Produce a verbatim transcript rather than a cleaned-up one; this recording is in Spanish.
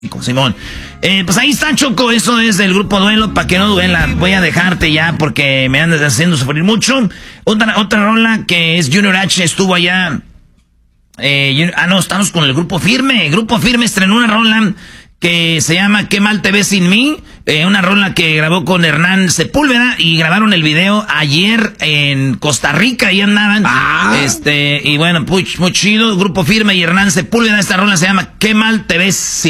Simón. Eh, pues ahí está, Choco, eso es del grupo Duelo, para que no duela. Voy a dejarte ya porque me andas haciendo sufrir mucho. Otra, otra rola que es Junior H, estuvo allá. Eh, Junior, ah, no, estamos con el grupo Firme. El grupo Firme estrenó una rola que se llama Qué mal te ves sin mí. Eh, una rola que grabó con Hernán Sepúlveda y grabaron el video ayer en Costa Rica, ahí andaban. Ah. Este, y bueno, muy, muy chido. Grupo Firme y Hernán Sepúlveda. Esta rola se llama Qué mal te ves sin mí.